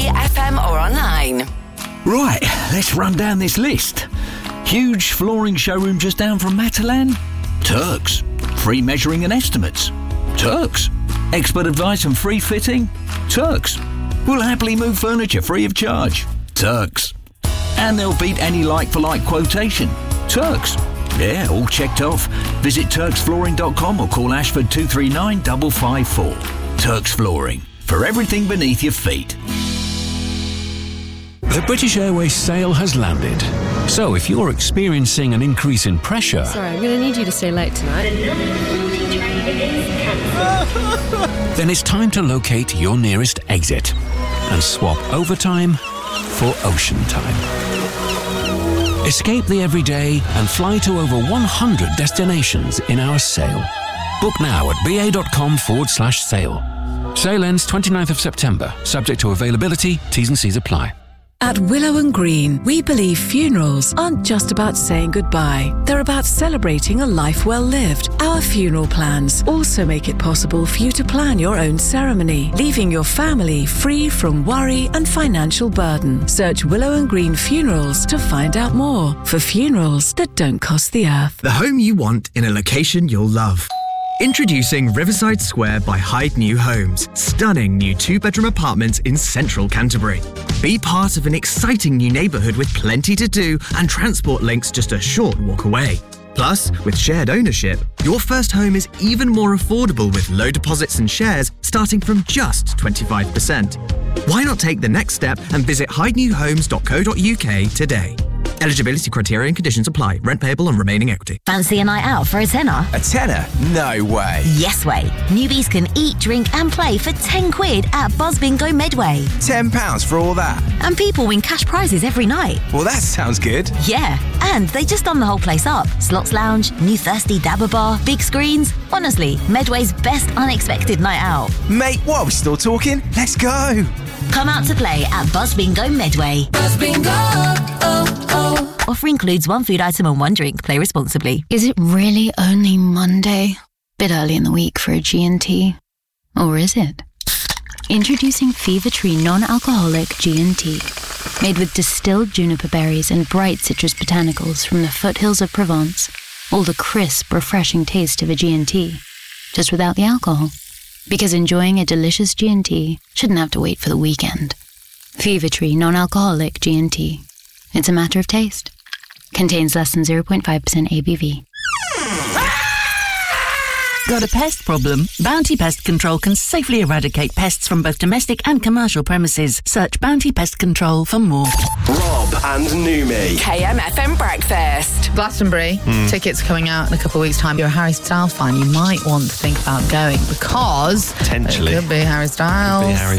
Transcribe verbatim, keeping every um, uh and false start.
F M or online. Right, let's run down this list. Huge flooring showroom just down from Matalan? Turks. Free measuring and estimates? Turks. Expert advice and free fitting? Turks. We'll happily move furniture free of charge? Turks. And they'll beat any like-for-like quotation? Turks. Yeah, all checked off. Visit turks flooring dot com or call Ashford two three nine five five four. Turks Flooring. For everything beneath your feet. The British Airways sale has landed. So if you're experiencing an increase in pressure... Sorry, I'm going to need you to stay late tonight. Then it's time to locate your nearest exit and swap overtime for ocean time. Escape the everyday and fly to over one hundred destinations in our sale. Book now at ba.com forward slash sale. Sale ends twenty-ninth of September, subject to availability, T's and C's apply. At Willow and Green, we believe funerals aren't just about saying goodbye. They're about celebrating a life well lived. Our funeral plans also make it possible for you to plan your own ceremony, leaving your family free from worry and financial burden. Search Willow and Green Funerals to find out more for funerals that don't cost the earth. The home you want in a location you'll love. Introducing Riverside Square by Hyde New Homes. Stunning new two-bedroom apartments in central Canterbury. Be part of an exciting new neighbourhood with plenty to do and transport links just a short walk away. Plus, with shared ownership, your first home is even more affordable with low deposits and shares starting from just twenty-five percent. Why not take the next step and visit hyde new homes dot co dot uk today? Eligibility criteria and conditions apply. Rent payable on remaining equity. Fancy a night out for a tenner? A tenner? No way. Yes way. Newbies can eat, drink and play for ten quid at Buzz Bingo Medway. ten pounds for all that? And people win cash prizes every night. Well, that sounds good. Yeah, and they just done the whole place up. Slots lounge, new thirsty dabber bar, big screens. Honestly, Medway's best unexpected night out. Mate, what, are we still talking? Let's go. Come out to play at Buzz Bingo Medway. Buzz Bingo, oh, oh. Offer includes one food item and one drink. Play responsibly. Is it really only Monday? Bit early in the week for a G and T. Or is it? Introducing Fever Tree non-alcoholic G and T. Made with distilled juniper berries and bright citrus botanicals from the foothills of Provence. All the crisp, refreshing taste of a G and T. Just without the alcohol. Because enjoying a delicious G and T shouldn't have to wait for the weekend. Fever Tree non-alcoholic G and T. It's a matter of taste. Contains less than zero point five percent A B V. Got a pest problem? Bounty Pest Control can safely eradicate pests from both domestic and commercial premises. Search Bounty Pest Control for more. Rob and Numi. K M F M Breakfast. Glastonbury, mm. tickets coming out in a couple of weeks' time. You're a Harry Styles fan, you might want to think about going because potentially it could be Harry Styles. Could be Harry